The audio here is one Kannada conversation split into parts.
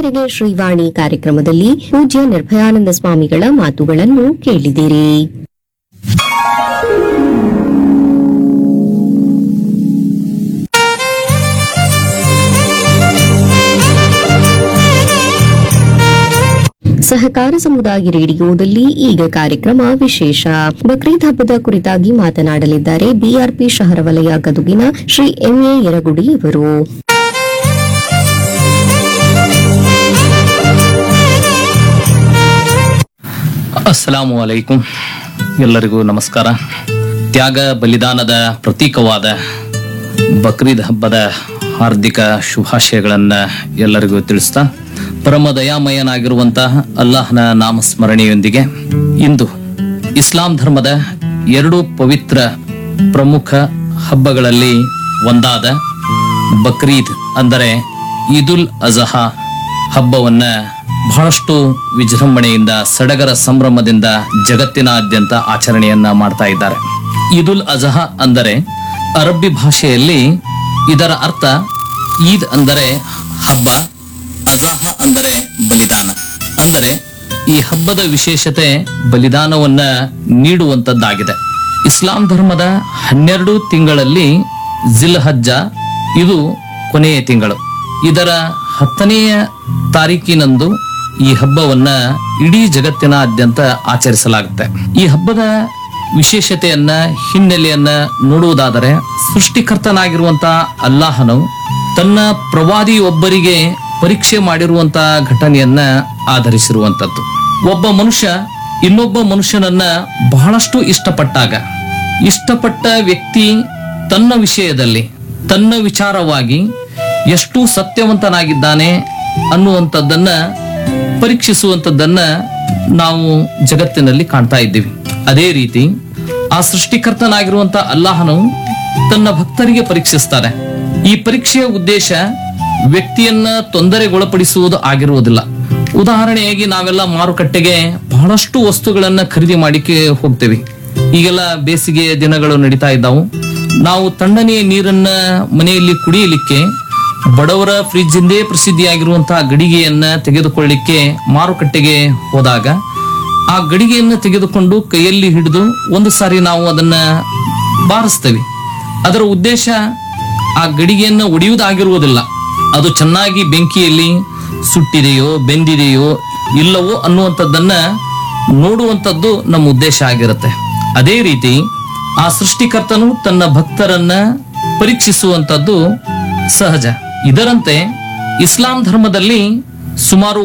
ಇದುವರೆಗೆ ಶ್ರೀವಾಣಿ ಕಾರ್ಯಕ್ರಮದಲ್ಲಿ ಪೂಜ್ಯ ನಿರ್ಭಯಾನಂದ ಸ್ವಾಮಿಗಳ ಮಾತುಗಳನ್ನು ಕೇಳಿದಿರಿ. ಸಹಕಾರ ಸಮುದಾಯ ರೇಡಿಯೋದಲ್ಲಿ ಈಗ ಕಾರ್ಯಕ್ರಮ ವಿಶೇಷ ಬಕ್ರೀದ್ ಹಬ್ಬದ ಕುರಿತಾಗಿ ಮಾತನಾಡಲಿದ್ದಾರೆ ಬಿಆರ್ಪಿ ಶಹರ ವಲಯ ಗದುಗಿನ ಶ್ರೀ ಎಂಎ ಯರಗುಡಿ ಇವರು. ಅಸ್ಸಲಾಮು ಅಲೈಕುಂ. ಎಲ್ಲರಿಗೂ ನಮಸ್ಕಾರ. ತ್ಯಾಗ ಬಲಿದಾನದ ಪ್ರತೀಕವಾದ ಬಕ್ರೀದ್ ಹಬ್ಬದ ಹಾರ್ದಿಕ ಶುಭಾಶಯಗಳನ್ನ ಎಲ್ಲರಿಗೂ ತಿಳಿಸ್ತಾ, ಪರಮ ದಯಾಮಯನಾಗಿರುವಂತಹ ಅಲ್ಲಾಹನ ನಾಮಸ್ಮರಣೆಯೊಂದಿಗೆ ಇಂದು ಇಸ್ಲಾಂ ಧರ್ಮದ ಎರಡು ಪವಿತ್ರ ಪ್ರಮುಖ ಹಬ್ಬಗಳಲ್ಲಿ ಒಂದಾದ ಬಕ್ರೀದ್ ಅಂದರೆ ಈದುಲ್ ಅಜಹಾ ಹಬ್ಬವನ್ನ ಬಹಳಷ್ಟು ವಿಜೃಂಭಣೆಯಿಂದ ಸಡಗರ ಸಂಭ್ರಮದಿಂದ ಜಗತ್ತಿನಾದ್ಯಂತ ಆಚರಣೆಯನ್ನ ಮಾಡ್ತಾ ಇದ್ದಾರೆ. ಈದುಲ್ ಅಜಹಾ ಅಂದರೆ ಅರಬ್ಬಿ ಭಾಷೆಯಲ್ಲಿ ಇದರ ಅರ್ಥ ಈದ್ ಅಂದರೆ ಹಬ್ಬ, ಅಜಹಾ ಅಂದರೆ ಬಲಿದಾನ. ಅಂದರೆ ಈ ಹಬ್ಬದ ವಿಶೇಷತೆ ಬಲಿದಾನವನ್ನ ನೀಡುವಂತದ್ದಾಗಿದೆ. ಇಸ್ಲಾಂ ಧರ್ಮದ 12 ತಿಂಗಳಲ್ಲಿ ಜಿಲ್ಹಜ್ಜ ಇದು ಕೊನೆಯ ತಿಂಗಳು. ಇದರ 10ನೆಯ ತಾರೀಕಿನಂದು ಈ ಹಬ್ಬವನ್ನ ಇಡೀ ಜಗತ್ತಿನಾದ್ಯಂತ ಆಚರಿಸಲಾಗುತ್ತೆ. ಈ ಹಬ್ಬದ ವಿಶೇಷತೆಯನ್ನ ಹಿನ್ನೆಲೆಯನ್ನ ನೋಡುವುದಾದರೆ, ಸೃಷ್ಟಿಕರ್ತನಾಗಿರುವಂತಹ ಅಲ್ಲಾಹನು ತನ್ನ ಪ್ರವಾದಿಯೊಬ್ಬರಿಗೆ ಪರೀಕ್ಷೆ ಮಾಡಿರುವಂತಹ ಘಟನೆಯನ್ನ ಆಧರಿಸಿರುವಂತದ್ದು. ಒಬ್ಬ ಮನುಷ್ಯ ಇನ್ನೊಬ್ಬ ಮನುಷ್ಯನನ್ನ ಬಹಳಷ್ಟು ಇಷ್ಟಪಟ್ಟ ವ್ಯಕ್ತಿ ತನ್ನ ವಿಷಯದಲ್ಲಿ ತನ್ನ ವಿಚಾರವಾಗಿ ಎಷ್ಟು ಸತ್ಯವಂತನಾಗಿದ್ದಾನೆ ಅನ್ನುವಂಥದ್ದನ್ನ ಪರೀಕ್ಷಿಸುವಂಥದ್ದನ್ನ ನಾವು ಜಗತ್ತಿನಲ್ಲಿ ಕಾಣ್ತಾ ಇದ್ದೀವಿ. ಅದೇ ರೀತಿ ಆ ಸೃಷ್ಟಿಕರ್ತನಾಗಿರುವಂತ ಅಲ್ಲಾಹನು ತನ್ನ ಭಕ್ತರಿಗೆ ಪರೀಕ್ಷಿಸ್ತಾರೆ. ಈ ಪರೀಕ್ಷೆಯ ಉದ್ದೇಶ ವ್ಯಕ್ತಿಯನ್ನ ತೊಂದರೆಗೊಳಪಡಿಸುವುದು ಆಗಿರುವುದಿಲ್ಲ. ಉದಾಹರಣೆಯಾಗಿ ನಾವೆಲ್ಲ ಮಾರುಕಟ್ಟೆಗೆ ಬಹಳಷ್ಟು ವಸ್ತುಗಳನ್ನ ಖರೀದಿ ಮಾಡಿಕೆ ಹೋಗ್ತೇವೆ. ಈಗೆಲ್ಲ ಬೇಸಿಗೆಯ ದಿನಗಳು ನಡೀತಾ ಇದ್ದಾವು. ನಾವು ತಣ್ಣನೆಯ ನೀರನ್ನ ಮನೆಯಲ್ಲಿ ಕುಡಿಯಲಿಕ್ಕೆ ಬಡವರ ಫ್ರಿಜ್ ಇಂದೇ ಪ್ರಸಿದ್ಧಿಯಾಗಿರುವಂತಹ ಗಡಿಗೆಯನ್ನ ತೆಗೆದುಕೊಳ್ಳಿಕ್ಕೆ ಮಾರುಕಟ್ಟೆಗೆ ಹೋದಾಗ ಆ ಗಡಿಗೆಯನ್ನ ತೆಗೆದುಕೊಂಡು ಕೈಯಲ್ಲಿ ಹಿಡಿದು ಒಂದು ಸಾರಿ ನಾವು ಅದನ್ನ ಬಾರಿಸ್ತೇವೆ. ಅದರ ಉದ್ದೇಶ ಆ ಗಡಿಗೆಯನ್ನ ಒಡೆಯುವುದಾಗಿರುವುದಿಲ್ಲ. ಅದು ಚೆನ್ನಾಗಿ ಬೆಂಕಿಯಲ್ಲಿ ಸುಟ್ಟಿದೆಯೋ ಬೆಂದಿದೆಯೋ ಇಲ್ಲವೋ ಅನ್ನುವಂಥದ್ದನ್ನ ನೋಡುವಂಥದ್ದು ನಮ್ಮ ಉದ್ದೇಶ ಆಗಿರುತ್ತೆ. ಅದೇ ರೀತಿ ಆ ಸೃಷ್ಟಿಕರ್ತನು ತನ್ನ ಭಕ್ತರನ್ನ ಪರೀಕ್ಷಿಸುವಂಥದ್ದು ಸಹಜ. ಇದರಂತೆ ಇಸ್ಲಾಂ ಧರ್ಮದಲ್ಲಿ ಸುಮಾರು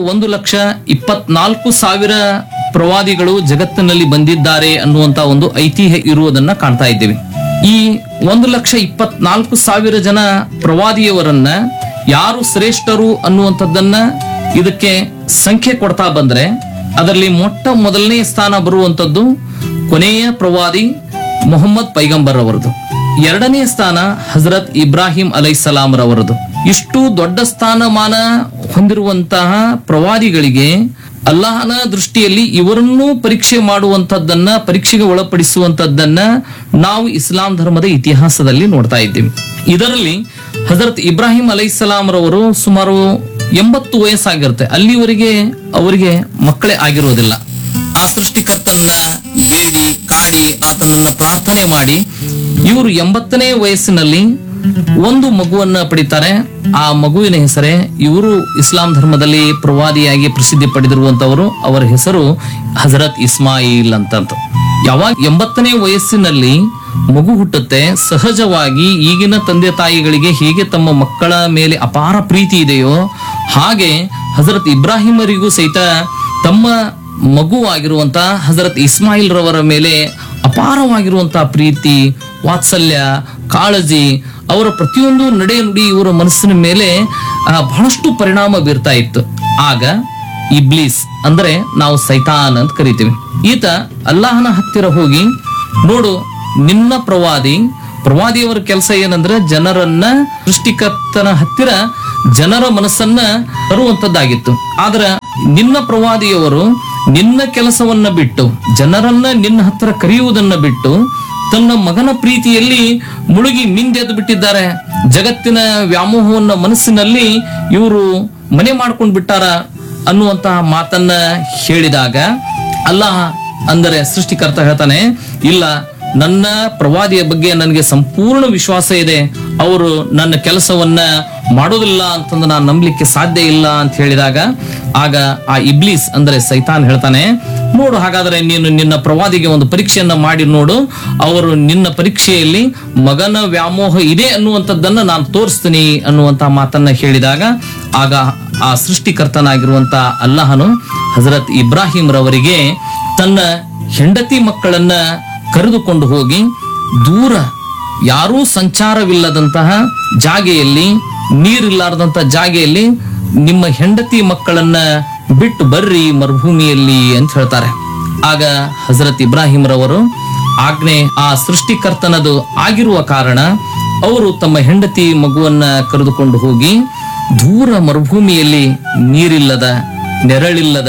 1,24,000 ಪ್ರವಾದಿಗಳು ಜಗತ್ತಿನಲ್ಲಿ ಬಂದಿದ್ದಾರೆ ಅನ್ನುವಂತ ಒಂದು ಐತಿಹ್ಯ ಇರುವುದನ್ನ ಕಾಣ್ತಾ ಇದ್ದೀವಿ. ಈ 1,24,000 ಜನ ಪ್ರವಾದಿಯವರನ್ನ ಯಾರು ಶ್ರೇಷ್ಠರು ಅನ್ನುವಂಥದ್ದನ್ನ ಇದಕ್ಕೆ ಸಂಖ್ಯೆ ಕೊಡ್ತಾ ಬಂದ್ರೆ ಅದರಲ್ಲಿ ಮೊದಲನೇ ಸ್ಥಾನ ಬರುವಂತದ್ದು ಕೊನೆಯ ಪ್ರವಾದಿ ಮೊಹಮ್ಮದ್ ಪೈಗಂಬರ್ ಅವರದು. 2ನೇ ಸ್ಥಾನ ಹಜರತ್ ಇಬ್ರಾಹಿಂ ಅಲೈಹಿಸ್ಸಲಾಂ ರವರದು. ಇಷ್ಟು ದೊಡ್ಡ ಸ್ಥಾನಮಾನ ಹೊಂದಿರುವಂತಹ ಪ್ರವಾದಿಗಳಿಗೆ ಅಲ್ಲಾಹನ ದೃಷ್ಟಿಯಲ್ಲಿ ಇವರನ್ನೂ ಪರೀಕ್ಷೆ ಮಾಡುವಂತದ್ದನ್ನ, ಪರೀಕ್ಷೆಗೆ ಒಳಪಡಿಸುವಂತದ್ದನ್ನ ನಾವು ಇಸ್ಲಾಂ ಧರ್ಮದ ಇತಿಹಾಸದಲ್ಲಿ ನೋಡ್ತಾ ಇದ್ದೀವಿ. ಇದರಲ್ಲಿ ಹಜರತ್ ಇಬ್ರಾಹಿಂ ಅಲೈಹಿಸ್ಸಲಾಂ ರವರು ಸುಮಾರು 80 ವಯಸ್ಸಾಗಿರುತ್ತೆ. ಅಲ್ಲಿವರೆಗೆ ಅವರಿಗೆ ಮಕ್ಕಳೇ ಆಗಿರೋದಿಲ್ಲ. ಆ ಸೃಷ್ಟಿಕರ್ತನ ಬೇಡಿ ಕಾಡಿ ಆತನನ್ನ ಪ್ರಾರ್ಥನೆ ಮಾಡಿ ಇವರು 80ನೇ ವಯಸ್ಸಿನಲ್ಲಿ ಒಂದು ಮಗುವನ್ನ ಪಡಿತಾರೆ. ಆ ಮಗುವಿನ ಹೆಸರೇ ಇವರು ಇಸ್ಲಾಂ ಧರ್ಮದಲ್ಲಿ ಪ್ರವಾದಿಯಾಗಿ ಪ್ರಸಿದ್ಧಿ ಪಡೆದಿರುವಂತವರು. ಅವರ ಹೆಸರು ಹಜರತ್ ಇಸ್ಮಾಯಿಲ್ ಅಂತಂತ. ಯಾವಾಗ 80ನೇ ವಯಸ್ಸಿನಲ್ಲಿ ಮಗು ಹುಟ್ಟುತ್ತೆ, ಸಹಜವಾಗಿ ಈಗಿನ ತಂದೆ ತಾಯಿಗಳಿಗೆ ಹೇಗೆ ತಮ್ಮ ಮಕ್ಕಳ ಮೇಲೆ ಅಪಾರ ಪ್ರೀತಿ ಇದೆಯೋ ಹಾಗೆ ಹಜರತ್ ಇಬ್ರಾಹಿಮರಿಗೂ ಸಹಿತ ತಮ್ಮ ಮಗುವಾಗಿರುವಂತಹ ಹಜರತ್ ಇಸ್ಮಾಯಿಲ್ ರವರ ಮೇಲೆ ಅಪಾರವಾಗಿರುವಂತಹ ಪ್ರೀತಿ, ವಾತ್ಸಲ್ಯ, ಕಾಳಜಿ, ಅವರ ಪ್ರತಿಯೊಂದು ನಡೆ ನುಡಿ ಇವರ ಮನಸ್ಸಿನ ಮೇಲೆ ಬಹಳಷ್ಟು ಪರಿಣಾಮ ಬೀರ್ತಾ ಇತ್ತು. ಆಗ ಇಬ್ಲೀಸ್ ಅಂದ್ರೆ ನಾವು ಸೈತಾನ್ ಅಂತ ಕರಿತೀವಿ. ಈತ ಅಲ್ಲಾಹನ ಹತ್ತಿರ ಹೋಗಿ, ನೋಡು, ನಿನ್ನ ಪ್ರವಾದಿಯವರ ಕೆಲಸ ಏನಂದ್ರೆ ಜನರನ್ನ ಸೃಷ್ಟಿಕರ್ತನ ಹತ್ತಿರ ಜನರ ಮನಸ್ಸನ್ನ ತರುವಂತದ್ದಾಗಿತ್ತು. ಆದ್ರೆ ನಿನ್ನ ಪ್ರವಾದಿಯವರು ನಿನ್ನ ಕೆಲಸವನ್ನ ಬಿಟ್ಟು, ಜನರನ್ನ ನಿನ್ನ ಹತ್ತಿರ ಕರೆಯುವುದನ್ನ ಬಿಟ್ಟು ತನ್ನ ಮಗನ ಪ್ರೀತಿಯಲ್ಲಿ ಮುಳುಗಿ ಮಿಂದೆದ್ದು ಬಿಟ್ಟಿದ್ದಾರೆ. ಜಗತ್ತಿನ ವ್ಯಾಮೋಹವನ್ನ ಮನಸ್ಸಿನಲ್ಲಿ ಇವರು ಮನೆ ಮಾಡ್ಕೊಂಡು ಬಿಟ್ಟಾರ ಅನ್ನುವಂತಹ ಮಾತನ್ನ ಹೇಳಿದಾಗ ಅಲ್ಲಾಹ್ ಅಂದರೆ ಸೃಷ್ಟಿಕರ್ತ ಹೇಳ್ತಾನೆ, ಇಲ್ಲ, ನನ್ನ ಪ್ರವಾದಿಯ ಬಗ್ಗೆ ನನಗೆ ಸಂಪೂರ್ಣ ವಿಶ್ವಾಸ ಇದೆ. ಅವರು ನನ್ನ ಕೆಲಸವನ್ನ ಮಾಡೋದಿಲ್ಲ ಅಂತಂದು ನಾನು ನಂಬಲಿಕ್ಕೆ ಸಾಧ್ಯ ಇಲ್ಲ ಅಂತ ಹೇಳಿದಾಗ ಆಗ ಆ ಇಬ್ಲೀಸ್ ಅಂದ್ರೆ ಸೈತಾನ್ ಹೇಳ್ತಾನೆ, ನೋಡು, ಹಾಗಾದ್ರೆ ನೀನು ನಿನ್ನ ಪ್ರವಾದಿಗೆ ಒಂದು ಪರೀಕ್ಷೆಯನ್ನ ಮಾಡಿ ನೋಡು. ಅವರು ನಿನ್ನ ಪರೀಕ್ಷೆಯಲ್ಲಿ ಮಗನ ವ್ಯಾಮೋಹ ಇದೆ ಅನ್ನುವಂಥದ್ದನ್ನ ನಾನು ತೋರಿಸ್ತೀನಿ ಅನ್ನುವಂತ ಮಾತನ್ನ ಹೇಳಿದಾಗ ಆಗ ಆ ಸೃಷ್ಟಿಕರ್ತನಾಗಿರುವಂತ ಅಲ್ಲಾಹನು ಹಜರತ್ ಇಬ್ರಾಹಿಂ ರವರಿಗೆ ತನ್ನ ಹೆಂಡತಿ ಮಕ್ಕಳನ್ನ ಕರೆದುಕೊಂಡು ಹೋಗಿ ದೂರ ಯಾರೂ ಸಂಚಾರವಿಲ್ಲದಂತಹ ಜಾಗೆಯಲ್ಲಿ, ನೀರಿಲ್ಲಾರದಂತಹ ಜಾಗೆಯಲ್ಲಿ ನಿಮ್ಮ ಹೆಂಡತಿ ಮಕ್ಕಳನ್ನ ಬಿಟ್ಟು ಬರ್ರಿ ಮರುಭೂಮಿಯಲ್ಲಿ ಅಂತ ಹೇಳ್ತಾರೆ. ಆಗ ಹಜರತ್ ಇಬ್ರಾಹಿಂ ರವರು ಆಜ್ಞೆ ಆ ಸೃಷ್ಟಿಕರ್ತನದು ಆಗಿರುವ ಕಾರಣ ಅವರು ತಮ್ಮ ಹೆಂಡತಿ ಮಗುವನ್ನ ಕರೆದುಕೊಂಡು ಹೋಗಿ ದೂರ ಮರುಭೂಮಿಯಲ್ಲಿ ನೀರಿಲ್ಲದ, ನೆರಳಿಲ್ಲದ,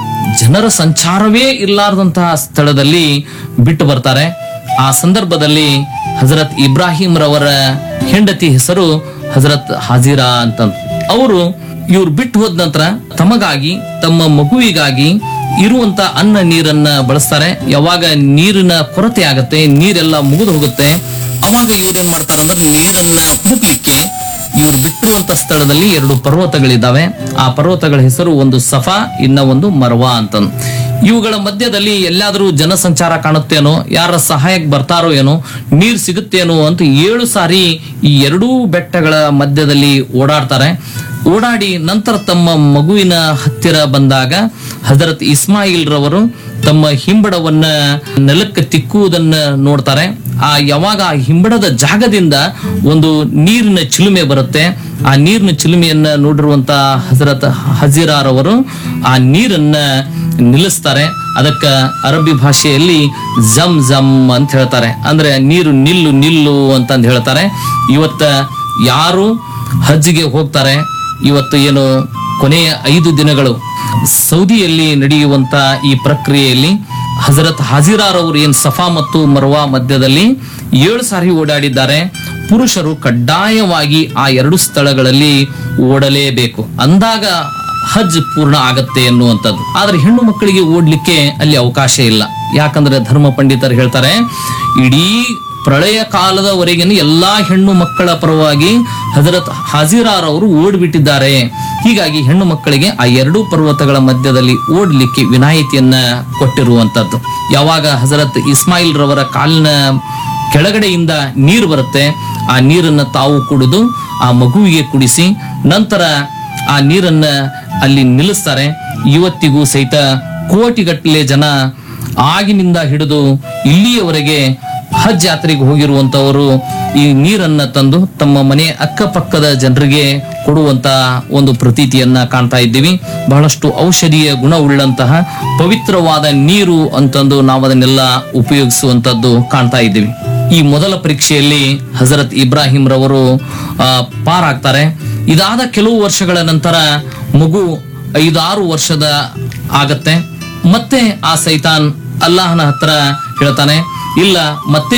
ಜನರ ಸಂಚಾರವೇ ಇರ್ಲಾರ್ದಂತಹ ಸ್ಥಳದಲ್ಲಿ ಬಿಟ್ಟು ಬರ್ತಾರೆ. ಆ ಸಂದರ್ಭದಲ್ಲಿ ಹಜರತ್ ಇಬ್ರಾಹಿಂ ರವರ ಹೆಂಡತಿ ಹೆಸರು ಹಜರತ್ ಹಾಜಿರಾ ಅಂತ. ಅವರು ಇವ್ರು ಬಿಟ್ಟು ಹೋದ ನಂತರ ತಮಗಾಗಿ, ತಮ್ಮ ಮಗುವಿಗಾಗಿ ಇರುವಂತ ಅನ್ನ ನೀರನ್ನ ಬಳಸ್ತಾರೆ. ಯಾವಾಗ ನೀರಿನ ಕೊರತೆ ಆಗತ್ತೆ, ನೀರೆಲ್ಲ ಮುಗಿದು ಹೋಗುತ್ತೆ, ಅವಾಗ ಇವ್ರೇನ್ ಮಾಡ್ತಾರೆ ಅಂದ್ರೆ ನೀರನ್ನ ಹುಡುಕ್ಲಿಕ್ಕೆ ಇವ್ರು ಬಿಟ್ಟಿರುವಂತ ಸ್ಥಳದಲ್ಲಿ 2 ಪರ್ವತಗಳಿದ್ದಾವೆ. ಆ ಪರ್ವತಗಳ ಹೆಸರು ಒಂದು ಸಫಾ, ಇನ್ನ ಒಂದು ಮರ್ವಾ ಅಂತ. ಇವುಗಳ ಮಧ್ಯದಲ್ಲಿ ಎಲ್ಲಾದ್ರೂ ಜನಸಂಚಾರ ಕಾಣುತ್ತೇನೋ, ಯಾರ ಸಹಾಯಕ್ಕೆ ಬರ್ತಾರೋ ಏನೋ, ನೀರ್ ಸಿಗುತ್ತೇನೋ ಅಂತ 7 ಸಾರಿ ಈ 2 ಬೆಟ್ಟಗಳ ಮಧ್ಯದಲ್ಲಿ ಓಡಾಡ್ತಾರೆ. ಓಡಾಡಿ ನಂತರ ತಮ್ಮ ಮಗುವಿನ ಹತ್ತಿರ ಬಂದಾಗ ಹಜರತ್ ಇಸ್ಮಾಯಿಲ್ ರವರು ತಮ್ಮ ಹಿಂಬಡವನ್ನ ನೆಲಕ್ಕೆ ತಿಕ್ಕುವುದನ್ನ ನೋಡ್ತಾರೆ. ಯಾವಾಗ ಆ ಹಿಂಬಡದ ಜಾಗದಿಂದ ಒಂದು ನೀರಿನ ಚಿಲುಮೆ ಬರುತ್ತೆ. ಆ ನೀರಿನ ಚಿಲುಮೆಯನ್ನ ನೋಡಿರುವಂತ ಹಜರತ್ ಹಜೀರಾರವರು ಆ ನೀರನ್ನ ನಿಲ್ಲಿಸ್ತಾರೆ. ಅದಕ್ಕ ಅರಬ್ಬಿ ಭಾಷೆಯಲ್ಲಿ ಜಮ್ ಜಮ್ ಅಂತ ಹೇಳ್ತಾರೆ, ಅಂದ್ರೆ ನೀರು ನಿಲ್ಲು ನಿಲ್ಲು ಅಂತಂದು ಹೇಳ್ತಾರೆ. ಇವತ್ತ ಯಾರು ಹಜ್ಜಿಗೆ ಹೋಗ್ತಾರೆ, ಇವತ್ತು ಏನು ಕೊನೆಯ 5 ದಿನಗಳು ಸೌದಿಯಲ್ಲಿ ನಡೆಯುವಂತ ಈ ಪ್ರಕ್ರಿಯೆಯಲ್ಲಿ ಹಜರತ್ ಹಾಜಿರಾರವರು ಏನ್ ಸಫಾ ಮತ್ತು ಮರ್ವಾ ಮಧ್ಯದಲ್ಲಿ 7 ಸಾರಿ ಓಡಾಡಿದ್ದಾರೆ. ಪುರುಷರು ಕಡ್ಡಾಯವಾಗಿ ಆ 2 ಸ್ಥಳಗಳಲ್ಲಿ ಓಡಲೇಬೇಕು, ಅಂದಾಗ ಹಜ್ ಪೂರ್ಣ ಆಗತ್ತೆ ಎನ್ನುವಂಥದ್ದು. ಆದ್ರೆ ಹೆಣ್ಣು ಮಕ್ಕಳಿಗೆ ಓಡ್ಲಿಕ್ಕೆ ಅಲ್ಲಿ ಅವಕಾಶ ಇಲ್ಲ. ಯಾಕಂದ್ರೆ ಧರ್ಮ ಪಂಡಿತರು ಹೇಳ್ತಾರೆ, ಇಡೀ ಪ್ರಳಯ ಕಾಲದವರೆಗಿನ ಎಲ್ಲಾ ಹೆಣ್ಣು ಮಕ್ಕಳ ಪರವಾಗಿ ಹಜರತ್ ಹಾಜಿರಾರ್ ಅವರು ಓಡ್ಬಿಟ್ಟಿದ್ದಾರೆ. ಹೀಗಾಗಿ ಹೆಣ್ಣು ಮಕ್ಕಳಿಗೆ ಆ 2 ಪರ್ವತಗಳ ಮಧ್ಯದಲ್ಲಿ ಓಡ್ಲಿಕ್ಕೆ ವಿನಾಯಿತಿಯನ್ನ ಕೊಟ್ಟಿರುವಂತದ್ದು. ಯಾವಾಗ ಹಜರತ್ ಇಸ್ಮಾಯಿಲ್ ರವರ ಕಾಲಿನ ಕೆಳಗಡೆಯಿಂದ ನೀರು ಬರುತ್ತೆ, ಆ ನೀರನ್ನ ತಾವು ಕುಡಿದು ಆ ಮಗುವಿಗೆ ಕುಡಿಸಿ ನಂತರ ಆ ನೀರನ್ನ ಅಲ್ಲಿ ನಿಲ್ಲಿಸ್ತಾರೆ. ಇವತ್ತಿಗೂ ಸಹಿತ ಕೋಟಿಗಟ್ಟಲೆ ಜನ ಆಗಿನಿಂದ ಹಿಡಿದು ಇಲ್ಲಿಯವರೆಗೆ ಹಜ್ ಯಾತ್ರೆಗೆ ಹೋಗಿರುವಂತವರು ಈ ನೀರನ್ನ ತಂದು ತಮ್ಮ ಮನೆ ಅಕ್ಕಪಕ್ಕದ ಜನರಿಗೆ ಕೊಡುವಂತ ಒಂದು ಪ್ರತೀತಿಯನ್ನ ಕಾಣ್ತಾ ಇದ್ದೀವಿ. ಬಹಳಷ್ಟು ಔಷಧೀಯ ಗುಣವುಳ್ಳಂತಹ ಪವಿತ್ರವಾದ ನೀರು ಅಂತಂದು ನಾವು ಅದನ್ನೆಲ್ಲ ಉಪಯೋಗಿಸುವಂತದ್ದು ಕಾಣ್ತಾ ಇದ್ದೀವಿ. ಈ ಮೊದಲ ಪರೀಕ್ಷೆಯಲ್ಲಿ ಹಜರತ್ ಇಬ್ರಾಹಿಂ ರವರು ಪಾರಾಗ್ತಾರೆ. ಇದಾದ ಕೆಲವು ವರ್ಷಗಳ ನಂತರ ಮಗು 5-6 ವರ್ಷದ ಆಗತ್ತೆ. ಮತ್ತೆ ಆ ಸೈತಾನ್ ಅಲ್ಲಾಹನ ಹತ್ರ ಹೇಳ್ತಾನೆ, ಇಲ್ಲ, ಮತ್ತೆ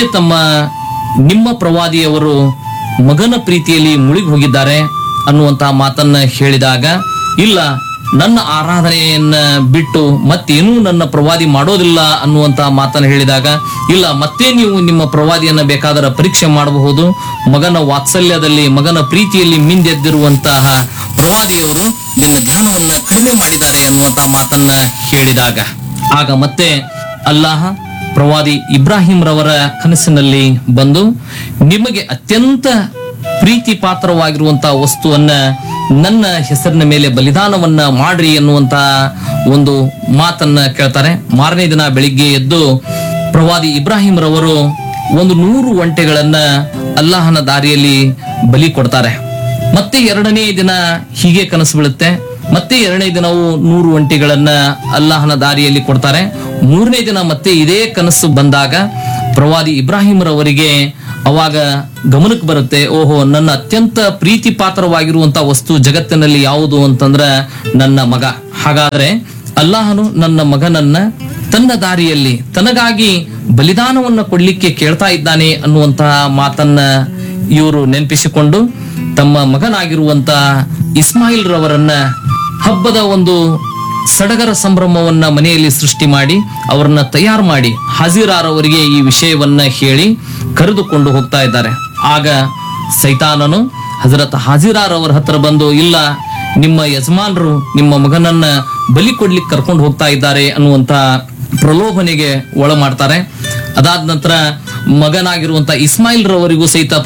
ನಿಮ್ಮ ಪ್ರವಾದಿಯವರು ಮಗನ ಪ್ರೀತಿಯಲ್ಲಿ ಮುಳುಗಿ ಹೋಗಿದ್ದಾರೆ ಅನ್ನುವಂತಹ ಮಾತನ್ನ ಹೇಳಿದಾಗ, ಇಲ್ಲ, ನನ್ನ ಆರಾಧನೆಯನ್ನ ಬಿಟ್ಟು ಮತ್ತೇನೂ ನನ್ನ ಪ್ರವಾದಿ ಮಾಡೋದಿಲ್ಲ ಅನ್ನುವಂತಹ ಮಾತನ್ನ ಹೇಳಿದಾಗ, ಇಲ್ಲ, ಮತ್ತೆ ನೀವು ನಿಮ್ಮ ಪ್ರವಾದಿಯನ್ನ ಬೇಕಾದರೆ ಪರೀಕ್ಷೆ ಮಾಡಬಹುದು. ಮಗನ ವಾತ್ಸಲ್ಯದಲ್ಲಿ, ಮಗನ ಪ್ರೀತಿಯಲ್ಲಿ ಮಿಂದೆದ್ದಿರುವಂತಹ ಪ್ರವಾದಿಯವರು ನಿನ್ನ ಜ್ಞಾನವನ್ನ ಕಡಿಮೆ ಮಾಡಿದ್ದಾರೆ ಅನ್ನುವಂತಹ ಮಾತನ್ನ ಹೇಳಿದಾಗ ಆಗ ಮತ್ತೆ ಅಲ್ಲಾಹ ಪ್ರವಾದಿ ಇಬ್ರಾಹಿಂ ರವರ ಕನಸಿನಲ್ಲಿ ಬಂದು, ನಿಮಗೆ ಅತ್ಯಂತ ಪ್ರೀತಿ ಪಾತ್ರವಾಗಿರುವಂತಹ ವಸ್ತುವನ್ನ ನನ್ನ ಹೆಸರಿನ ಮೇಲೆ ಬಲಿದಾನವನ್ನ ಮಾಡ್ರಿ ಎನ್ನುವಂತ ಒಂದು ಮಾತನ್ನ ಕೇಳ್ತಾರೆ. ಮಾರನೇ ದಿನ ಬೆಳಿಗ್ಗೆ ಎದ್ದು ಪ್ರವಾದಿ ಇಬ್ರಾಹಿಂ ರವರು 100 ಒಂಟೆಗಳನ್ನ ಅಲ್ಲಾಹನ ದಾರಿಯಲ್ಲಿ ಬಲಿ ಕೊಡ್ತಾರೆ. ಮತ್ತೆ 2ನೇ ದಿನ ಹೀಗೆ ಕನಸು ಬೀಳುತ್ತೆ. ಮತ್ತೆ 2ನೇ ದಿನವು 100 ಒಂಟೆಗಳನ್ನ ಅಲ್ಲಾಹನ ದಾರಿಯಲ್ಲಿ ಕೊಡ್ತಾರೆ. 3ನೇ ದಿನ ಮತ್ತೆ ಇದೇ ಕನಸು ಬಂದಾಗ ಪ್ರವಾದಿ ಇಬ್ರಾಹಿಂ ರವರಿಗೆ ಅವಾಗ ಗಮನಕ್ಕೆ ಬರುತ್ತೆ, ಓಹೋ, ನನ್ನ ಅತ್ಯಂತ ಪ್ರೀತಿ ಪಾತ್ರವಾಗಿರುವಂತಹ ವಸ್ತು ಜಗತ್ತಿನಲ್ಲಿ ಯಾವುದು ಅಂತಂದ್ರ ನನ್ನ ಮಗ. ಹಾಗಾದ್ರೆ ಅಲ್ಲಾಹನು ನನ್ನ ಮಗನನ್ನ ತನ್ನ ದಾರಿಯಲ್ಲಿ ತನಗಾಗಿ ಬಲಿದಾನವನ್ನ ಕೊಡ್ಲಿಕ್ಕೆ ಕೇಳ್ತಾ ಇದ್ದಾನೆ ಅನ್ನುವಂತಹ ಮಾತನ್ನ ಇವರು ನೆನಪಿಸಿಕೊಂಡು ತಮ್ಮ ಮಗನಾಗಿರುವಂತ ಇಸ್ಮಾಯಿಲ್ ರವರನ್ನ ಹಬ್ಬದ ಒಂದು ಸಡಗರ ಸಂಭ್ರಮವನ್ನ ಮನೆಯಲ್ಲಿ ಸೃಷ್ಟಿ ಮಾಡಿ ಅವರನ್ನ ತಯಾರು ಮಾಡಿ ಹಾಜಿರಾರವರಿಗೆ ಈ ವಿಷಯವನ್ನ ಹೇಳಿ ಕರೆದುಕೊಂಡು ಹೋಗ್ತಾ ಇದ್ದಾರೆ. ಆಗ ಸೈತಾನನು ಹಜರತ್ ಹಾಜಿರಾರವರ ಹತ್ರ ಬಂದು, ಇಲ್ಲ, ನಿಮ್ಮ ಯಜಮಾನರು ನಿಮ್ಮ ಮಗನನ್ನ ಬಲಿ ಕೊಡ್ಲಿಕ್ಕೆ ಕರ್ಕೊಂಡು ಹೋಗ್ತಾ ಇದ್ದಾರೆ ಅನ್ನುವಂತ ಪ್ರಲೋಭನೆಗೆ ಒಳ ಮಾಡ್ತಾರೆ. ಅದಾದ ನಂತರ ಮಗನಾಗಿರುವಂತ ಇಸ್ಮಾಯಿಲ್ ರವರಿಗೂ ಸಹಿತ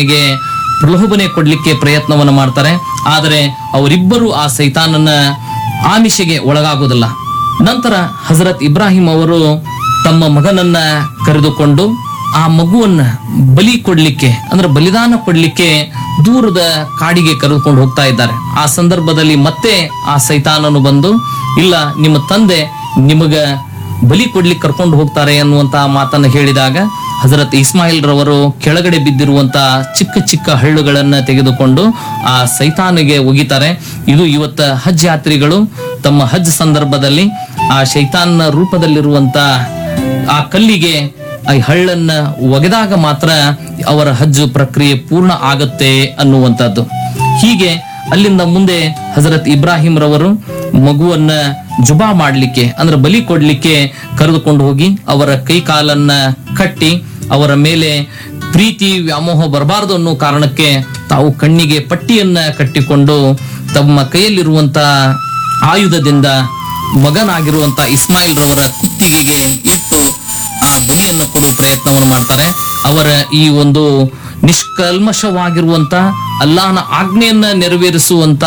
ಪ್ರಲೋಭನೆ ಕೊಡ್ಲಿಕ್ಕೆ ಪ್ರಯತ್ನವನ್ನ ಮಾಡ್ತಾರೆ. ಆದರೆ ಅವರಿಬ್ಬರು ಆ ಸೈತಾನನ ಆಮಿಷೆಗೆ ಒಳಗಾಗೋದಿಲ್ಲ. ನಂತರ ಹಜರತ್ ಇಬ್ರಾಹಿಂ ಅವರು ತಮ್ಮ ಮಗನನ್ನ ಕರೆದುಕೊಂಡು ಆ ಮಗುವನ್ನ ಬಲಿ ಕೊಡ್ಲಿಕ್ಕೆ ಅಂದ್ರೆ ಬಲಿದಾನ ಕೊಡ್ಲಿಕ್ಕೆ ದೂರದ ಕಾಡಿಗೆ ಕರೆದುಕೊಂಡು ಹೋಗ್ತಾ ಇದ್ದಾರೆ. ಆ ಸಂದರ್ಭದಲ್ಲಿ ಮತ್ತೆ ಆ ಸೈತಾನನು ಬಂದು, ಇಲ್ಲ, ನಿಮ್ಮ ತಂದೆ ನಿಮಗ ಬಲಿ ಕೊಡ್ಲಿಕ್ಕೆ ಕರ್ಕೊಂಡು ಹೋಗ್ತಾರೆ ಅನ್ನುವಂತ ಮಾತನ್ನ ಹೇಳಿದಾಗ ಹಜರತ್ ಇಸ್ಮಾಯಿಲ್ ರವರು ಕೆಳಗಡೆ ಬಿದ್ದಿರುವಂತ ಚಿಕ್ಕ ಚಿಕ್ಕ ಹಳ್ಳುಗಳನ್ನ ತೆಗೆದುಕೊಂಡು ಆ ಸೈತಾನಿಗೆ ಒಗಿತಾರೆ. ಇದು ಇವತ್ತ ಹಜ್ ಯಾತ್ರಿಗಳು ತಮ್ಮ ಹಜ್ ಸಂದರ್ಭದಲ್ಲಿ ಆ ಶೈತಾನ್ನ ರೂಪದಲ್ಲಿರುವಂತ ಆ ಕಲ್ಲಿಗೆ ಆ ಹಳ್ಳನ್ನ ಒಗೆದಾಗ ಮಾತ್ರ ಅವರ ಹಜ್ ಪ್ರಕ್ರಿಯೆ ಪೂರ್ಣ ಆಗತ್ತೆ ಅನ್ನುವಂಥದ್ದು. ಹೀಗೆ ಅಲ್ಲಿಂದ ಮುಂದೆ ಹಜರತ್ ಇಬ್ರಾಹಿಂ ರವರು ಮಗುವನ್ನ ಜುಬಾ ಮಾಡ್ಲಿಕ್ಕೆ ಅಂದ್ರೆ ಬಲಿ ಕೊಡ್ಲಿಕ್ಕೆ ಕರೆದುಕೊಂಡು ಹೋಗಿ ಅವರ ಕೈ ಕಾಲನ್ನ ಕಟ್ಟಿ ಅವರ ಮೇಲೆ ಪ್ರೀತಿ ವ್ಯಾಮೋಹ ಬರಬಾರದು ಅನ್ನೋ ಕಾರಣಕ್ಕೆ ತಾವು ಕಣ್ಣಿಗೆ ಪಟ್ಟಿಯನ್ನ ಕಟ್ಟಿಕೊಂಡು ತಮ್ಮ ಕೈಯಲ್ಲಿರುವಂತ ಆಯುಧದಿಂದ ಮಗನಾಗಿರುವಂತ ಇಸ್ಮಾಯಿಲ್ ರವರ ಕುತ್ತಿಗೆಗೆ ಇಟ್ಟು ಆ ಬಲಿಯನ್ನು ಕೊಡುವ ಪ್ರಯತ್ನವನ್ನು ಮಾಡ್ತಾರೆ. ಅವರ ಈ ಒಂದು ನಿಷ್ಕಲ್ಮಶವಾಗಿರುವಂತ ಅಲ್ಲಾಹನ ಆಜ್ಞೆಯನ್ನ ನೆರವೇರಿಸುವಂತ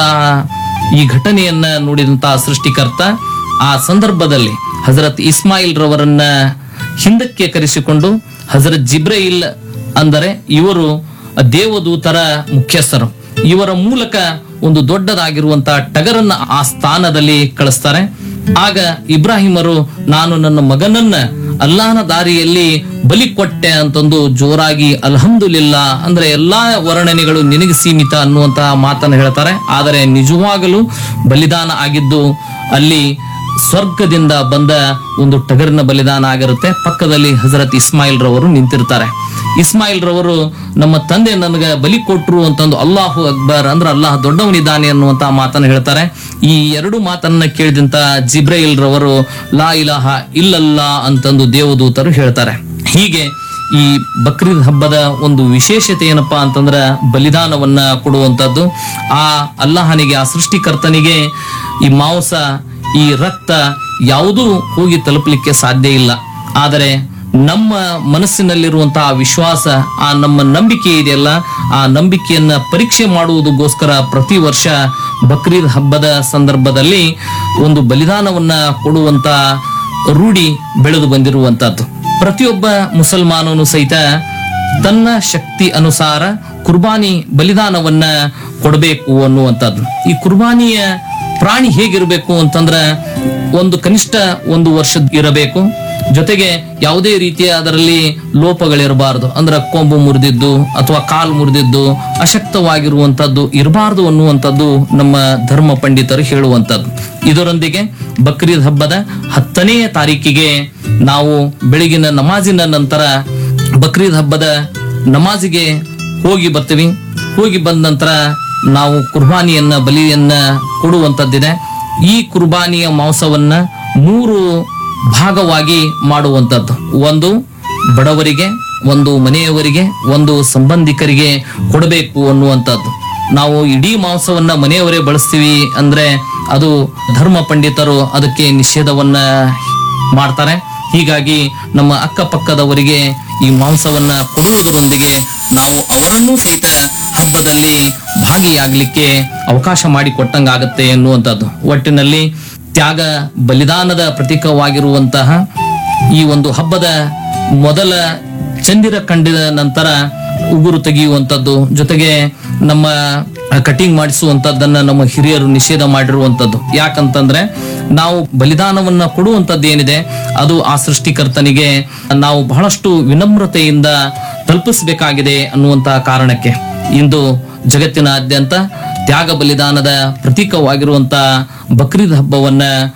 ಈ ಘಟನೆಯನ್ನ ನೋಡಿದಂತ ಸೃಷ್ಟಿಕರ್ತ ಆ ಸಂದರ್ಭದಲ್ಲಿ ಹಜರತ್ ಇಸ್ಮಾಯಿಲ್ ರವರನ್ನ ಹಿಂದಕ್ಕೆ ಕರೆಸಿಕೊಂಡು ಹಜರತ್ ಜಿಬ್ರೈಲ್ ಅಂದರೆ ಇವರು ದೇವದೂತರ ಮುಖ್ಯಸ್ಥರು, ಇವರ ಮೂಲಕ ಒಂದು ದೊಡ್ಡದಾಗಿರುವಂತ ಟಗರನ್ನ ಆ ಸ್ಥಾನದಲ್ಲಿ ಕಳಿಸ್ತಾರೆ. ಆಗ ಇಬ್ರಾಹಿಮರು, ನಾನು ನನ್ನ ಮಗನನ್ನ ಅಲ್ಲಾಹನ ದಾರಿಯಲ್ಲಿ ಬಲಿ ಕೊಟ್ಟೆ ಅಂತಂದು ಜೋರಾಗಿ ಅಲ್ಹಮ್ದುಲಿಲ್ಲಾ ಅಂದ್ರೆ ಎಲ್ಲಾ ವರ್ಣನೆಗಳು ನಿನಗೆ ಸೀಮಿತ ಅನ್ನುವಂತಹ ಮಾತನ್ನು ಹೇಳ್ತಾರೆ. ಆದರೆ ನಿಜವಾಗಲೂ ಬಲಿದಾನ ಆಗಿದ್ದು ಅಲ್ಲಿ ಸ್ವರ್ಗದಿಂದ ಬಂದ ಒಂದು ಟಗರಿನ ಬಲಿದಾನ ಆಗಿರುತ್ತೆ. ಪಕ್ಕದಲ್ಲಿ ಹಜರತ್ ಇಸ್ಮಾಯಿಲ್ ರವರು ನಿಂತಿರ್ತಾರೆ. ಇಸ್ಮಾಯಿಲ್ ರವರು ನಮ್ಮ ತಂದೆ ನನಗೆ ಬಲಿ ಕೊಟ್ರು ಅಂತಂದು ಅಲ್ಲಾಹು ಅಕ್ಬರ್ ಅಂದ್ರೆ ಅಲ್ಲಾಹ್ ದೊಡ್ಡವನಿದ್ದಾನೆ ಅನ್ನುವಂತ ಮಾತನ್ನು ಹೇಳ್ತಾರೆ. ಈ ಎರಡು ಮಾತನ್ನ ಕೇಳಿದಂತ ಜಿಬ್ರೈಲ್ ರವರು ಲಾ ಇಲಾಹ ಇಲ್ಲಲ್ಲಾ ಅಂತಂದು ದೇವದೂತರು ಹೇಳ್ತಾರೆ. ಹೀಗೆ ಈ ಬಕ್ರೀದ್ ಹಬ್ಬದ ಒಂದು ವಿಶೇಷತೆ ಏನಪ್ಪಾ ಅಂತಂದ್ರ ಬಲಿದಾನವನ್ನ ಕೊಡುವಂತದ್ದು. ಆ ಅಲ್ಲಾಹನಿಗೆ, ಆ ಸೃಷ್ಟಿಕರ್ತನಿಗೆ ಈ ಮಾಂಸ, ಈ ರಕ್ತ ಯಾವುದೂ ಹೋಗಿ ತಲುಪಲಿಕ್ಕೆ ಸಾಧ್ಯ ಇಲ್ಲ. ಆದರೆ ನಮ್ಮ ಮನಸ್ಸಿನಲ್ಲಿರುವಂತಹ ವಿಶ್ವಾಸ, ಆ ನಮ್ಮ ನಂಬಿಕೆ ಇದೆಯಲ್ಲ, ಆ ನಂಬಿಕೆಯನ್ನ ಪರೀಕ್ಷೆ ಮಾಡುವುದಕ್ಕೋಸ್ಕರ ಪ್ರತಿ ವರ್ಷ ಬಕ್ರೀದ್ ಹಬ್ಬದ ಸಂದರ್ಭದಲ್ಲಿ ಒಂದು ಬಲಿದಾನವನ್ನ ಕೊಡುವಂತ ರೂಢಿ ಬೆಳೆದು ಬಂದಿರುವಂತದ್ದು. ಪ್ರತಿಯೊಬ್ಬ ಮುಸಲ್ಮಾನನು ಸಹಿತ ತನ್ನ ಶಕ್ತಿ ಅನುಸಾರ ಕುರ್ಬಾನಿ ಬಲಿದಾನವನ್ನ ಕೊಡಬೇಕು ಅನ್ನುವಂಥದ್ದು. ಈ ಕುರ್ಬಾನಿಯ ಪ್ರಾಣಿ ಹೇಗಿರಬೇಕು ಅಂತಂದ್ರ ಒಂದು ಕನಿಷ್ಠ 1 ವರ್ಷ ಇರಬೇಕು. ಜೊತೆಗೆ ಯಾವುದೇ ರೀತಿಯ ಅದರಲ್ಲಿ ಲೋಪಗಳಿರಬಾರದು. ಅಂದ್ರೆ ಕೊಂಬು ಮುರಿದಿದ್ದು ಅಥವಾ ಕಾಲು ಮುರಿದಿದ್ದು ಅಶಕ್ತವಾಗಿರುವಂತದ್ದು ಇರಬಾರದು ಅನ್ನುವಂಥದ್ದು ನಮ್ಮ ಧರ್ಮ ಪಂಡಿತರು ಹೇಳುವಂಥದ್ದು. ಇದರೊಂದಿಗೆ ಬಕ್ರೀದ್ ಹಬ್ಬದ 10ನೇ ತಾರೀಕಿಗೆ ನಾವು ಬೆಳಗಿನ ನಮಾಜಿನ ನಂತರ ಬಕ್ರೀದ್ ಹಬ್ಬದ ನಮಾಜಿಗೆ ಹೋಗಿ ಬರ್ತೀವಿ. ಹೋಗಿ ಬಂದ ನಂತರ ನಾವು ಕುರ್ಬಾನಿಯನ್ನ ಬಲಿಯನ್ನ ಕೊಡುವಂತದ್ದಿದೆ. ಈ ಕುರ್ಬಾನಿಯ ಮಾಂಸವನ್ನ 3 ಭಾಗವಾಗಿ ಮಾಡುವಂತದ್ದು. ಒಂದು ಬಡವರಿಗೆ, ಒಂದು ಮನೆಯವರಿಗೆ, ಒಂದು ಸಂಬಂಧಿಕರಿಗೆ ಕೊಡಬೇಕು ಅನ್ನುವಂಥದ್ದು. ನಾವು ಇಡೀ ಮಾಂಸವನ್ನ ಮನೆಯವರೇ ಬಳಸ್ತೀವಿ ಅಂದ್ರೆ ಅದು ಧರ್ಮ ಪಂಡಿತರು ಅದಕ್ಕೆ ನಿಷೇಧವನ್ನ ಮಾಡ್ತಾರೆ. ಹೀಗಾಗಿ ನಮ್ಮ ಅಕ್ಕಪಕ್ಕದವರಿಗೆ ಈ ಮಾಂಸವನ್ನ ಕೊಡುವುದರೊಂದಿಗೆ ನಾವು ಅವರನ್ನೂ ಸಹಿತ ಹಬ್ಬದಲ್ಲಿ ಭಾಗಿಯಾಗಲಿಕ್ಕೆ ಅವಕಾಶ ಮಾಡಿಕೊಟ್ಟಂಗಾಗತ್ತೆ ಎನ್ನುವಂಥದ್ದು. ಒಟ್ಟಿನಲ್ಲಿ ತ್ಯಾಗ ಬಲಿದಾನದ ಪ್ರತೀಕವಾಗಿರುವಂತಹ ಈ ಒಂದು ಹಬ್ಬದ ಮೊದಲ ಚಂದಿರ ಕಂಡಿದ ನಂತರ ಉಗುರು ತೆಗೆಯುವಂಥದ್ದು, ಜೊತೆಗೆ ನಮ್ಮ ಕಟಿಂಗ್ ಮಾಡಿಸುವಂತದ್ದನ್ನ ನಮ್ಮ ಹಿರಿಯರು ನಿಷೇಧ ಮಾಡಿರುವಂತದ್ದು. ಯಾಕಂತಂದ್ರೆ ನಾವು ಬಲಿದಾನವನ್ನ ಕೊಡುವಂತದ್ದು ಏನಿದೆ ಅದು ಆ ಸೃಷ್ಟಿಕರ್ತನಿಗೆ ನಾವು ಬಹಳಷ್ಟು ವಿನಮ್ರತೆಯಿಂದ ತಲುಪಿಸಬೇಕಾಗಿದೆ ಅನ್ನುವಂತಹ ಕಾರಣಕ್ಕೆ ಇಂದು ಜಗತ್ತಿನಾದ್ಯಂತ ತ್ಯಾಗ ಬಲಿದಾನದ ಪ್ರತೀಕವಾಗಿರುವಂತಹ ಬಕ್ರೀದ್ ಹಬ್ಬವನ್ನ